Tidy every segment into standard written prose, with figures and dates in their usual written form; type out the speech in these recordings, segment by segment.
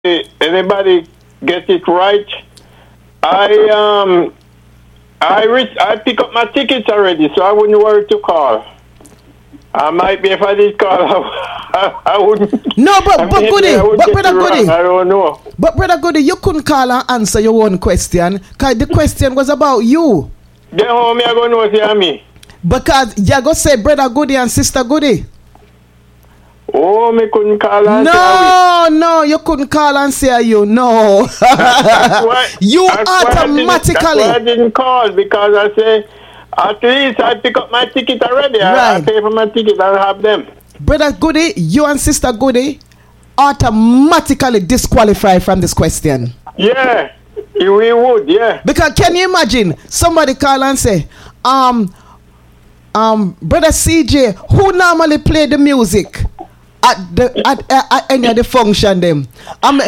anybody get it right. I pick up my tickets already, so I wouldn't worry to call. I might be if I did call, I wouldn't. No, but Goody, but brother Goody, I don't know. But brother Goody, you couldn't call and answer your own question, cause the question was about you. Then how me I gonna know see me? Because you go say brother Goody and sister Goody. Oh, me couldn't call and say No, you couldn't call and say you. No. You automatically. That's why I didn't call, because I say, at least I pick up my ticket already. Right. I pay for my ticket and have them. Brother Goody, you and sister Goody automatically disqualified from this question. Yeah, we would, yeah. Because can you imagine somebody call and say, brother CJ, who normally play the music at any of the function them? And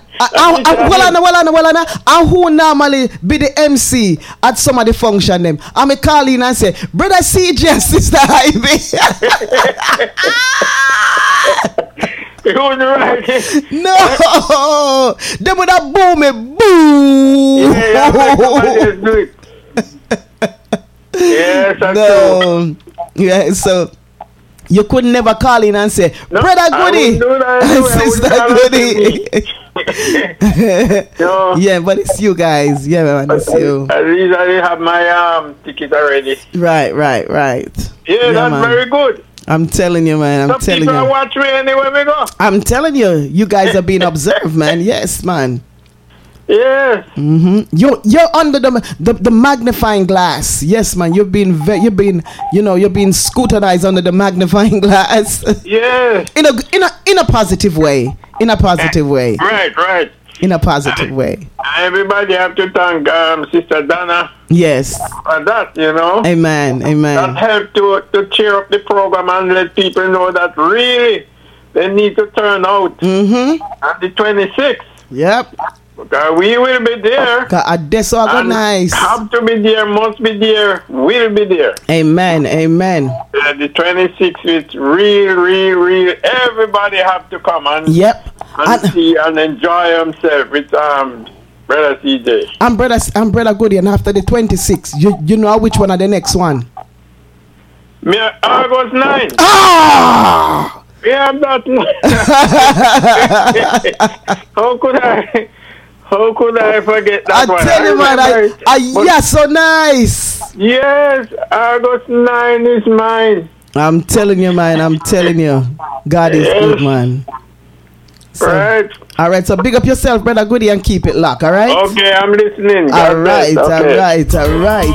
who normally be the MC at some of the function them? I me call in and say, brother CJ and sister Ivy. Right. No, them would have boo me, boo. Yeah, do it. Yes, that's true. Yeah, so you could never call in and say, brother Goody, sister Goody. No. Yeah, but it's you guys. Yeah, man, it's you. At least I have my ticket already. Right. Yeah, that's man. very good. I'm telling you, man. Some telling people you. watch me anywhere we go. I'm telling you, you guys are being observed, man. Yes, man. Yes. You're under the magnifying glass. Yes, man. You've been scrutinized under the magnifying glass. Yes. In a positive way. In a positive way. Right. In a positive way. Everybody have to thank Sister Donna. Yes. For that, you know. Amen. That helped to cheer up the program and let people know that really they need to turn out at the 26th. Yep. Because we will be there. That's organized. Have to be there, must be there, will be there. Amen. The 26th is real. Everybody have to come and see and enjoy themselves with Brother CJ. I'm brother Goody, and after the 26th, you know which one are the next one? Me August 9. Ah! Yeah, that. How could I forget that one? I tell you, man, yeah, so nice. Yes, August 9 is mine. I'm telling you, man. God is good, man. So, right. All right, so big up yourself, brother Goody, and keep it locked, all right? Okay, I'm listening. All right.